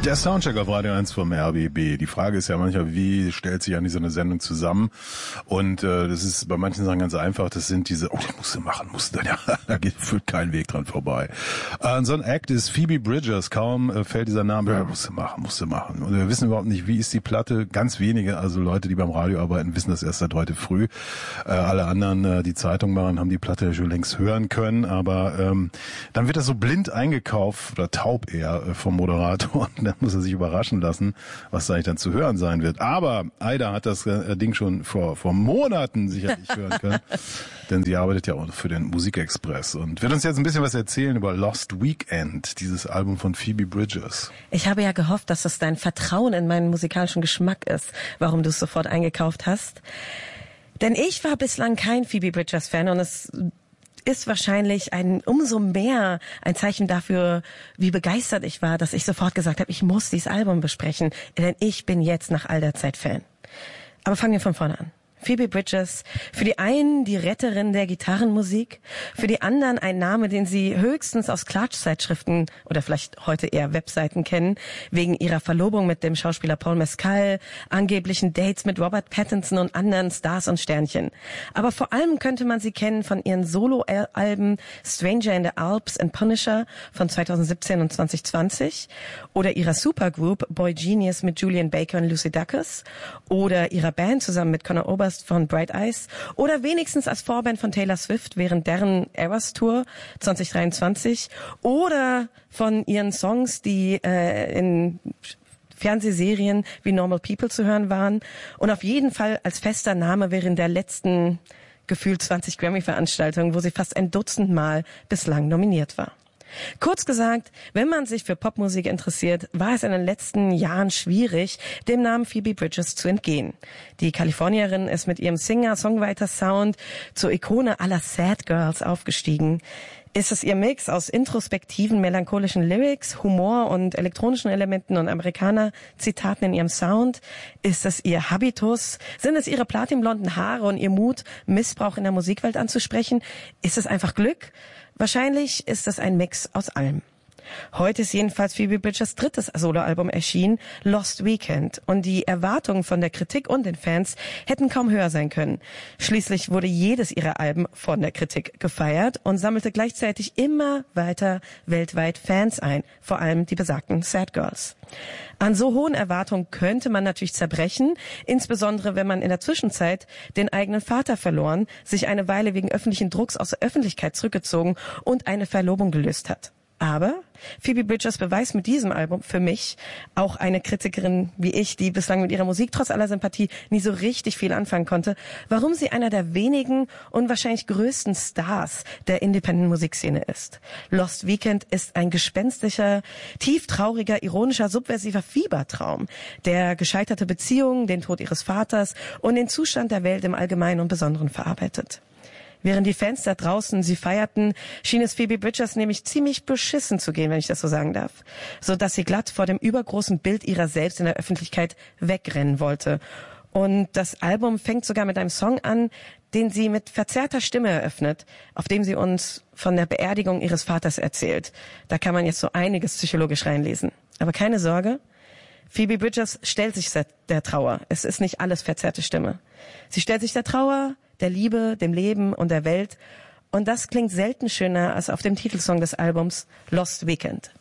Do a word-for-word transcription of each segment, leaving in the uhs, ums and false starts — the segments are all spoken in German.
Der Soundcheck auf Radio eins vom R B B. Die Frage ist ja manchmal, wie stellt sich eigentlich so eine Sendung zusammen? Und äh, das ist bei manchen Sachen ganz einfach. Das sind diese, oh, das musst du machen, musst du, ja, da geht, führt kein Weg dran vorbei. Äh, so ein Act ist Phoebe Bridgers. Kaum äh, fällt dieser Name, ja, musst du machen, musst du machen. Und wir wissen überhaupt nicht, wie ist die Platte. Ganz wenige, also Leute, die beim Radio arbeiten, wissen das erst seit heute früh. Äh, alle anderen, äh, die Zeitung machen, haben die Platte ja schon längst hören können. Aber ähm, dann wird das so blind eingekauft, oder taub eher, äh, vom Moderator. Und dann muss er sich überraschen lassen, was da eigentlich dann zu hören sein wird. Aber Aida hat das äh, Ding schon vor vor Monaten sicherlich hören können, denn sie arbeitet ja auch für den Musikexpress und wird uns jetzt ein bisschen was erzählen über Lost Weekend, dieses Album von Phoebe Bridgers. Ich habe ja gehofft, dass das dein Vertrauen in meinen musikalischen Geschmack ist, warum du es sofort eingekauft hast. Denn ich war bislang kein Phoebe Bridgers-Fan und es ist wahrscheinlich ein umso mehr ein Zeichen dafür, wie begeistert ich war, dass ich sofort gesagt habe, ich muss dieses Album besprechen, denn ich bin jetzt nach all der Zeit Fan. Aber fangen wir von vorne an. Phoebe Bridgers, für die einen die Retterin der Gitarrenmusik, für die anderen ein Name, den sie höchstens aus Klatschzeitschriften oder vielleicht heute eher Webseiten kennen, wegen ihrer Verlobung mit dem Schauspieler Paul Mescal, angeblichen Dates mit Robert Pattinson und anderen Stars und Sternchen. Aber vor allem könnte man sie kennen von ihren Solo-Alben Stranger in the Alps and Punisher von zweitausendsiebzehn und zwanzig zwanzig oder ihrer Supergroup Boy Genius mit Julian Baker und Lucy Dacus oder ihrer Band zusammen mit Conor Oberst von Bright Eyes oder wenigstens als Vorband von Taylor Swift während deren Eras Tour zwanzig dreiundzwanzig oder von ihren Songs, die äh, in Fernsehserien wie Normal People zu hören waren und auf jeden Fall als fester Name während der letzten gefühlt zwanzig Grammy-Veranstaltungen, wo sie fast ein Dutzend Mal bislang nominiert war. Kurz gesagt, wenn man sich für Popmusik interessiert, war es in den letzten Jahren schwierig, dem Namen Phoebe Bridgers zu entgehen. Die Kalifornierin ist mit ihrem Singer-Songwriter-Sound zur Ikone aller Sad Girls aufgestiegen. Ist es ihr Mix aus introspektiven, melancholischen Lyrics, Humor und elektronischen Elementen und Amerikaner-Zitaten in ihrem Sound? Ist es ihr Habitus? Sind es ihre platinblonden Haare und ihr Mut, Missbrauch in der Musikwelt anzusprechen? Ist es einfach Glück? Wahrscheinlich ist es ein Mix aus allem. Heute ist jedenfalls Phoebe Bridgers drittes Soloalbum erschienen, Lost Weekend. Und die Erwartungen von der Kritik und den Fans hätten kaum höher sein können. Schließlich wurde jedes ihrer Alben von der Kritik gefeiert und sammelte gleichzeitig immer weiter weltweit Fans ein, vor allem die besagten Sad Girls. An so hohen Erwartungen könnte man natürlich zerbrechen, insbesondere wenn man in der Zwischenzeit den eigenen Vater verloren, sich eine Weile wegen öffentlichen Drucks aus der Öffentlichkeit zurückgezogen und eine Verlobung gelöst hat. Aber Phoebe Bridgers beweist mit diesem Album für mich, auch eine Kritikerin wie ich, die bislang mit ihrer Musik trotz aller Sympathie nie so richtig viel anfangen konnte, warum sie einer der wenigen und wahrscheinlich größten Stars der Independent-Musikszene ist. Lost Weekend ist ein gespenstischer, tieftrauriger, ironischer, subversiver Fiebertraum, der gescheiterte Beziehungen, den Tod ihres Vaters und den Zustand der Welt im Allgemeinen und Besonderen verarbeitet. Während die Fans da draußen sie feierten, schien es Phoebe Bridgers nämlich ziemlich beschissen zu gehen, wenn ich das so sagen darf, so dass sie glatt vor dem übergroßen Bild ihrer selbst in der Öffentlichkeit wegrennen wollte. Und das Album fängt sogar mit einem Song an, den sie mit verzerrter Stimme eröffnet, auf dem sie uns von der Beerdigung ihres Vaters erzählt. Da kann man jetzt so einiges psychologisch reinlesen. Aber keine Sorge, Phoebe Bridgers stellt sich der Trauer. Es ist nicht alles verzerrte Stimme. Sie stellt sich der Trauer, der Liebe, dem Leben und der Welt. Und das klingt selten schöner als auf dem Titelsong des Albums Lost Weekend.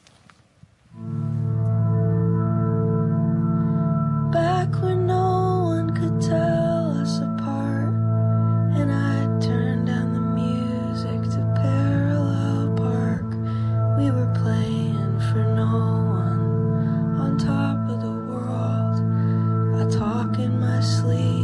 Back when no one could tell us apart, and I turned down the music to Parallel Park. We were playing for no one on top of the world. I talk in my sleep.